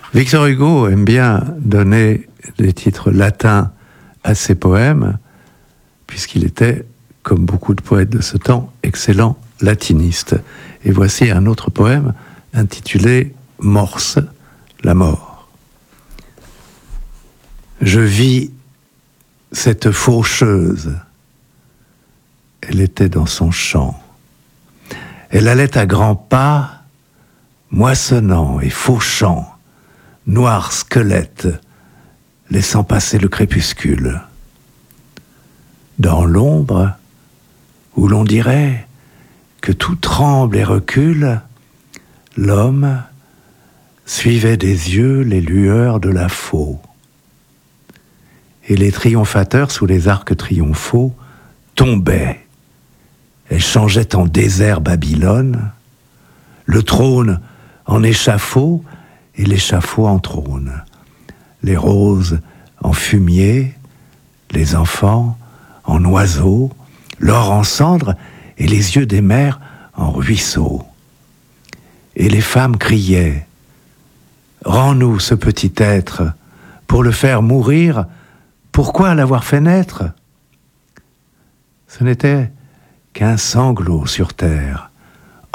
Victor Hugo aime bien donner des titres latins à ses poèmes, puisqu'il était, comme beaucoup de poètes de ce temps, excellent latiniste. Et voici un autre poème intitulé « Morse, la mort ». Je vis cette faucheuse. Elle était dans son champ. Elle allait à grands pas, moissonnant et fauchant, noir squelette, laissant passer le crépuscule. Dans l'ombre, où l'on dirait que tout tremble et recule, l'homme suivait des yeux les lueurs de la faux. Et les triomphateurs sous les arcs triomphaux tombaient. Elle changeait en désert Babylone, le trône en échafaud et l'échafaud en trône, les roses en fumier, les enfants en oiseaux, l'or en cendres et les yeux des mères en ruisseaux. Et les femmes criaient « Rends-nous ce petit être, pour le faire mourir, pourquoi l'avoir fait naître ?» Ce n'était qu'un sanglot sur terre,